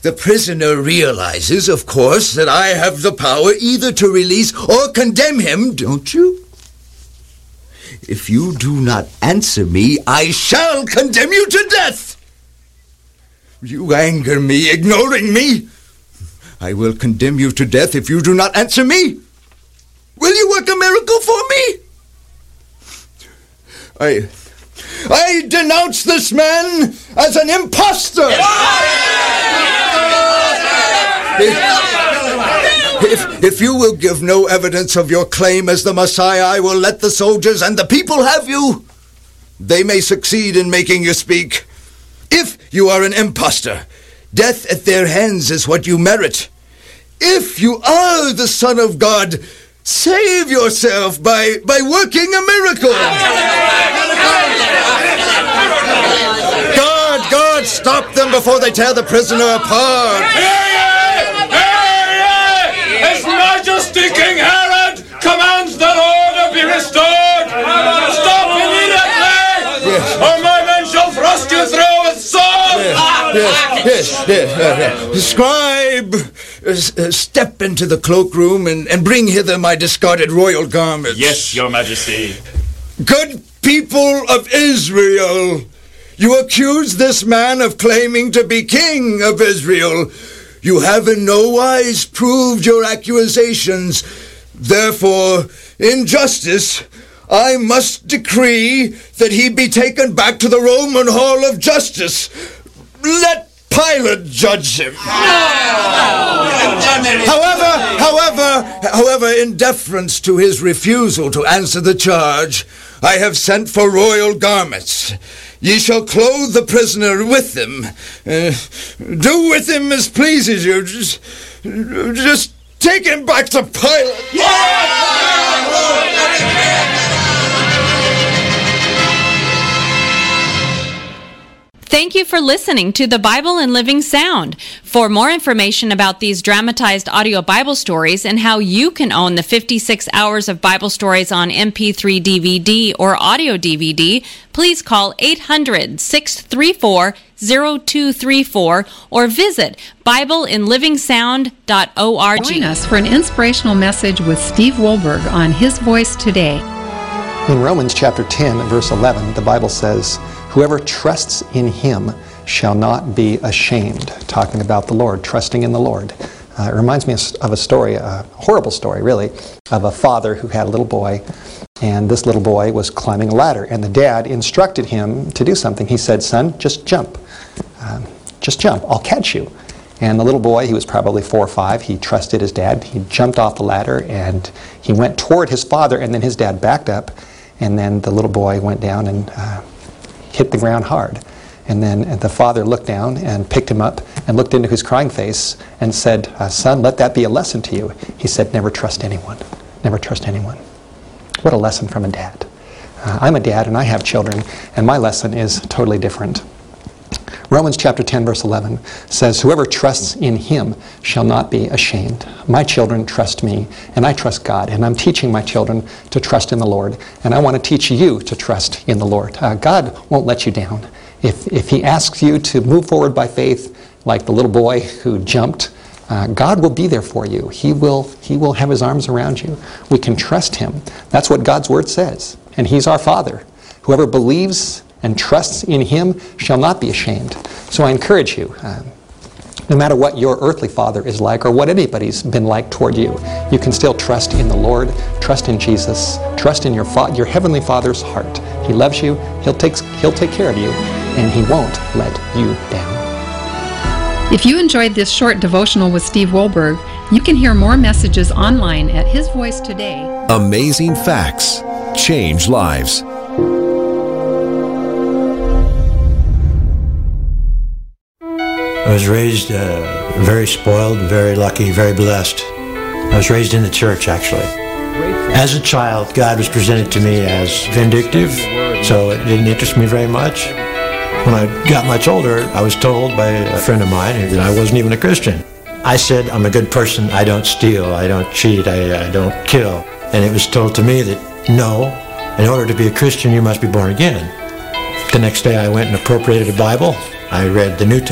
The prisoner realizes, of course, that I have the power either to release or condemn him, don't you? If you do not answer me, I shall condemn you to death. You anger me, ignoring me. I will condemn you to death if you do not answer me. Will you work a miracle for me? I denounce this man as an impostor. If you will give no evidence of your claim as the Messiah, I will let the soldiers and the people have you. They may succeed in making you speak. If you are an impostor, death at their hands is what you merit. If you are the Son of God, save yourself by working a miracle. God, stop them before they tear the prisoner apart. His Majesty King Herod commands that order be restored. Stop immediately, or my men shall thrust you through with swords. Yes. Scribe, step into the cloakroom and bring hither my discarded royal garments. Yes, Your Majesty. Good people of Israel, you accuse this man of claiming to be king of Israel. You have in no wise proved your accusations. Therefore, in justice, I must decree that he be taken back to the Roman Hall of Justice. Let Pilate judge him. However, in deference to his refusal to answer the charge, I have sent for royal garments. Ye shall clothe the prisoner with them. Do with him as pleases you. Just take him back to Pilate. Thank you for listening to the Bible in Living Sound. For more information about these dramatized audio Bible stories and how you can own the 56 hours of Bible stories on MP3 DVD or audio DVD, please call 800-634-0234 or visit BibleInLivingSound.org. Join us for an inspirational message with Steve Wohlberg on His Voice Today. In Romans chapter 10, verse 11, the Bible says, "Whoever trusts in Him shall not be ashamed." Talking about the Lord, trusting in the Lord. It reminds me of a story, a horrible story really, of a father who had a little boy, and this little boy was climbing a ladder, and the dad instructed him to do something. He said, "Son, just jump. Just jump. I'll catch you." And the little boy, he was probably 4 or 5, he trusted his dad. He jumped off the ladder, and he went toward his father, and then his dad backed up, and then the little boy went down and hit the ground hard. And then the father looked down and picked him up and looked into his crying face and said, "Son, let that be a lesson to you." He said, "Never trust anyone. Never trust anyone." What a lesson from a dad. I'm a dad and I have children, and my lesson is totally different. Romans chapter 10, verse 11 says, "Whoever trusts in Him shall not be ashamed." My children trust me, and I trust God, and I'm teaching my children to trust in the Lord, and I want to teach you to trust in the Lord. God won't let you down. If He asks you to move forward by faith, like the little boy who jumped, God will be there for you. He will have His arms around you. We can trust Him. That's what God's Word says, and He's our Father. Whoever believes and trusts in Him shall not be ashamed. So I encourage you, no matter what your earthly father is like or what anybody's been like toward you, you can still trust in the Lord, trust in Jesus, trust in your Heavenly Father's heart. He loves you, He'll take care of you, and He won't let you down. If you enjoyed this short devotional with Steve Wohlberg, you can hear more messages online at His Voice Today. Amazing facts change lives. I was raised very spoiled, very lucky, very blessed. I was raised in the church, actually. As a child, God was presented to me as vindictive, so it didn't interest me very much. When I got much older, I was told by a friend of mine that I wasn't even a Christian. I said, "I'm a good person, I don't steal, I don't cheat, I don't kill." And it was told to me that, no, in order to be a Christian, you must be born again. The next day I went and appropriated a Bible. I read the New Testament.